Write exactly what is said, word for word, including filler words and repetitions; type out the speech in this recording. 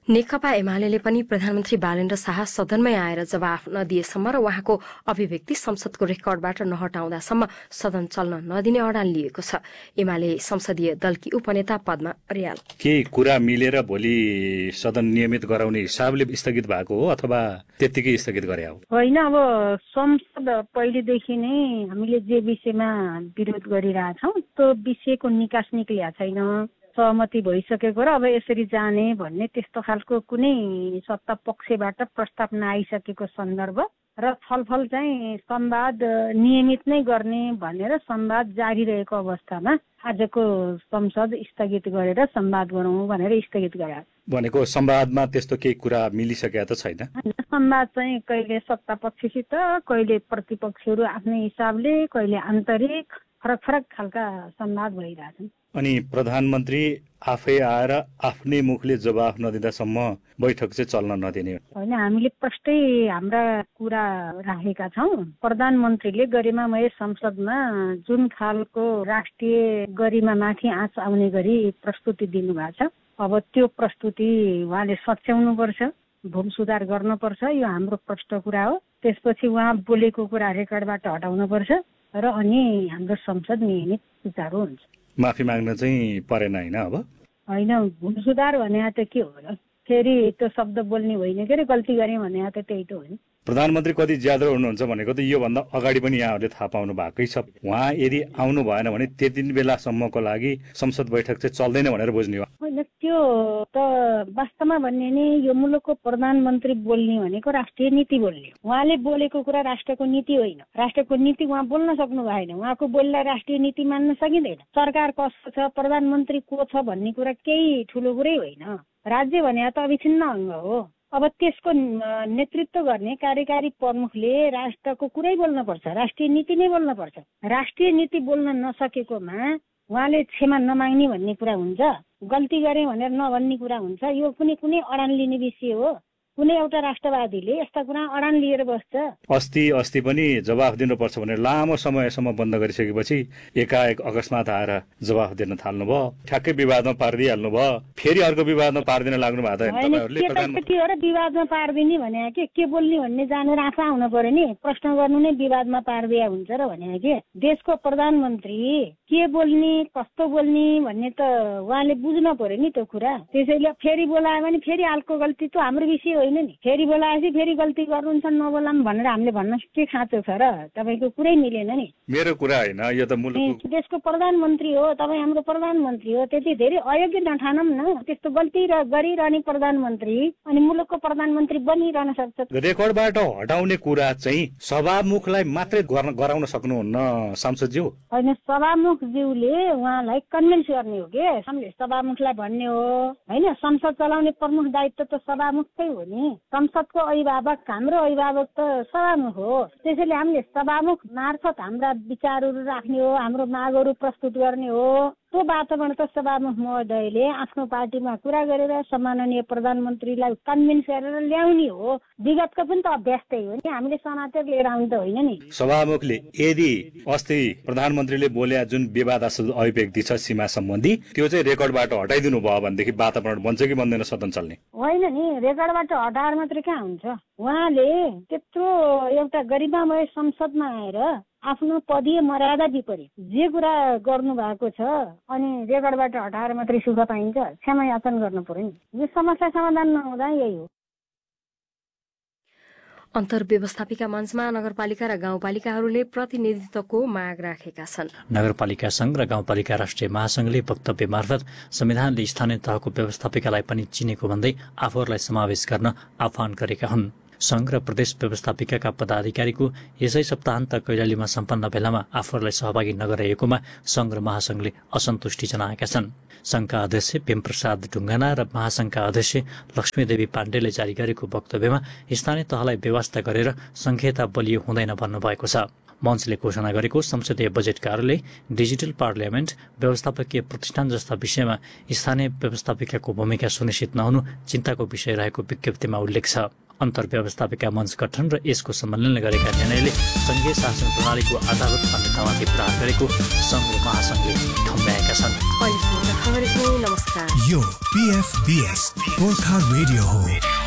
नेकपा एमाले पनि प्रधानमन्त्री बालेन्द्र शाह सदनमै आएर जवाफ नदिएसम्म र उहाँको अभिव्यक्ति संसदको रेकर्डबाट नहटाउँदासम्म सदन चल्न नदिने अडान लिएको छ। एमाले संसदीय दलकी उपनेता पद्मा अर्याल केही कुरा मिलेर भोलि सदन नियमित गराउने हिसाबले स्थगित भएको हो अथवा त्यत्तिकै स्थगित गरे हो? होइन, अब संसद पहिलेदेखि नै हामीले जे विषयमा विरोध गरिरहेछौँ त्यो विषयको निकास निक्लिया छैन, सहमति भइसकेको र अब यसरी जाने भन्ने त्यस्तो खालको कुनै सत्ता पक्षबाट प्रस्ताव नआइसकेको सन्दर्भ र छलफल चाहिँ संवाद नियमित नै गर्ने भनेर संवाद जारी रहेको अवस्थामा आजको संसद स्थगित गरेर संवाद गरौँ भनेर स्थगित गरे। भनेको संवादमा त्यस्तो केही कुरा मिलिसकेको त छैन? संवाद चाहिँ कहिले सत्ता पक्षसित, कहिले प्रतिपक्षहरू आफ्नै हिसाबले, कहिले आन्तरिक फरक फरक खालका संवाद भइरहेछन्। अनि प्रधानमन्त्री आफै आएर आफ्नै मुखले जवाफ नदिँदासम्म बैठक चाहिँ चल्न नदिने होइन, हामीले प्रष्टै हाम्रा कुरा राखेका छौँ। प्रधानमन्त्रीले गरिमामय संसदमा जुन खालको राष्ट्रिय गरिमामाथि आँच आउने गरी प्रस्तुति दिनुभएको छ, अब त्यो प्रस्तुति उहाँले सच्याउनुपर्छ, भूम सुधार गर्नुपर्छ। यो हाम्रो प्रष्ट कुरा हो। त्यसपछि उहाँ बोलेको कुरा रेकर्डबाट हटाउनुपर्छ र अनि हाम्रो संसद नियमित सुचारू हुन्छ। माफी माग्न चाहिँ परेन होइन? अब होइन, भूम सुधार भने त के हो र, फेरि त्यो शब्द बोल्ने होइन के अरे, गल्ती गरेँ भने त त्यही त हो नि। प्रधानमन्त्री कति ज्यादा हुनुहुन्छ भनेको त योभन्दा अगाडि पनि यहाँहरूले थाहा पाउनु भएकै छ। उहाँ यदि आउनु भएन भने त्यति बेलासम्मको लागि संसद बैठक चाहिँ चल्दैन भनेर बुझ्ने हो? होइन, त्यो त वास्तवमा भन्ने नि यो मुलुकको प्रधानमन्त्री बोल्ने भनेको राष्ट्रिय नीति बोल्ने। उहाँले बोलेको कुरा राष्ट्रको नीति होइन। राष्ट्रको नीति उहाँ बोल्न सक्नु भएन। उहाँको बोललाई राष्ट्रिय नीति मान्न सकिँदैन। सरकार कस्तो छ, प्रधानमन्त्री को छ भन्ने कुरा केही ठुलो कुरै होइन। राज्य भने त अविच्छिन्न अङ्ग हो। अब त्यसको नेतृत्व गर्ने कार्यकारी प्रमुखले राष्ट्रको कुरै बोल्नुपर्छ, राष्ट्रिय नीति नै बोल्नुपर्छ। राष्ट्रिय नीति बोल्न नसकेकोमा उहाँले क्षमा नमाग्ने भन्ने कुरा हुन्छ, गल्ती गरे भनेर नभन्ने कुरा हुन्छ। यो कुनै कुनै अडान लिने विषय हो। कुनै एउटा राष्ट्रवादीले यस्ता कुरा अडान लिएर बस्छ। अस्ति अस्ति पनि जवाफ दिनुपर्छ भनेर लामो समयसम्म बन्द गरिसकेपछि एकाएक अकस्मात आएर जवाफ दिन थाल्नुभयो, ठ्याक्कै विवादमा पारिदिइहाल्नु भयो। फेरि अर्को विवादमा पारिदिन लाग्नु भएको छ तपाईँहरूले? के हो र विवादमा पारिदिने भने के के बोल्ने भन्ने जानेर आफै आउनु पर्यो नि। प्रश्न गर्नु नै विवादमा पारिदिया हुन्छ र भने के? देशको प्रधानमन्त्री के बोल्ने, कस्तो बोल्ने भन्ने त उहाँले बुझ्न पर्यो नि त्यो कुरा। त्यसैले फेरि बोलायो भने फेरि हालको गल्ती त हाम्रो विषय होइन नि। फेरि बोलाएपछि फेरि गल्ती गर्नुहुन्छ नबोलाम भनेर हामीले भन्न के खाँचो छ र? तपाईँको कुरै मिलेन नि। मेरो कुरा होइन, यो त मुलुकको देशको प्रधानमन्त्री हो, तपाईँ हाम्रो प्रधानमन्त्री हो। त्यति धेरै अयोग्य नठानौँ न। त्यस्तो गल्ती गरिरहने प्रधानमन्त्री अनि मुलुकको प्रधानमन्त्री बनिरहन सक्छ। रेकर्डबाट हटाउने कुरा चाहिँ सभामुखलाई मात्रै गराउन सक्नुहुन्न सांसदज्यू? होइन, सभामुखज्यूले उहाँलाई कन्भिन्स गर्ने हो के? हामीले सभामुखलाई भन्ने हो होइन। संसद चलाउने प्रमुख दायित्व त सभामुखकै हो नि। संसदको अभिभावक, हाम्रो अभिभावक त सभामुख हो। त्यसैले हामीले सभामुख मार्फत हाम्रा विचारहरू राख्ने हो, हाम्रो मागहरू प्रस्तुत गर्ने हो। त्यो वातावरण त सभामुख महोदयले आफ्नो पार्टीमा कुरा गरेर सम्माननीय प्रधानमन्त्रीलाई कन्भिन्स गरेर ल्याउने हो। विगतको पनि त अभ्यास त्यही हो नि। हामीले समाचार लिएर आउनु त होइन नि। सभामुखले यदि अस्ति प्रधानमन्त्रीले बोले जुन विवादास्पद अभिव्यक्ति छ सीमा सम्बन्धी, त्यो चाहिँ रेकर्डबाट हटाइदिनु भयो भनेदेखि वातावरण बन्छ कि बन्दैन सदन चल्ने? होइन नि, रेकर्डबाट हटाएर मात्रै कहाँ हुन्छ। उहाँले त्यत्रो एउटा गरिमामय संसदमा आएर आफ्नो पदीय मर्यादा विपरीत जे कुरा गर्नु भएको छ अनि रेकर्डबाट हटाएर मात्रै सुख पाइन्छ? क्षमा याचना गर्नु पर्यो नि। यो समस्या समाधान नहुँदा यही हो। अन्तर्व्यवस्थापिका मञ्चमा नगरपालिका र गाउँपालिकाहरूले प्रतिनिधित्वको माग राखेका छन्। नगरपालिका संघ र गाउँपालिका राष्ट्रिय महासंघले वक्तव्य मार्फत संविधानले स्थानीय तहको व्यवस्थापिकालाई पनि चिनेको भन्दै आफूहरूलाई समावेश गर्न आह्वान गरेका हुन्। संघ र प्रदेश व्यवस्थापिकाका पदाधिकारीको यसै सप्ताहन्त कैलालीमा सम्पन्न भेलामा आफूहरूलाई सहभागी नगराइएकोमा संघ र महासंघले असन्तुष्टि जनाएका छन्। संघका अध्यक्ष प्रेमप्रसाद ढुङ्गाना र महासंघका अध्यक्ष लक्ष्मीदेवी पाण्डेले जारी गरेको वक्तव्यमा स्थानीय तहलाई व्यवस्था गरेर संघीयता बलियो हुँदैन भन्नुभएको छ। मञ्चले घोषणा गरेको संसदीय बजेट कार्यालय, डिजिटल पार्लियामेन्ट, व्यवस्थापकीय प्रतिष्ठान जस्ता विषयमा स्थानीय व्यवस्थापिकाको भूमिका सुनिश्चित नहुनु चिन्ताको विषय रहेको विज्ञप्तिमा उल्लेख छ। अन्तर्व्यवस्थापिका मञ्च गठन र यसको सम्मेलनले गरेका निर्णयले संघीय शासन प्रणालीको आधारभूत मान्यतामाथि प्रहार गरेको संघ र महासंघले ठम्ब्याएका छन्। खबर नमस्कार। यो पीएफबीएस गोर्खा रेडियो हो।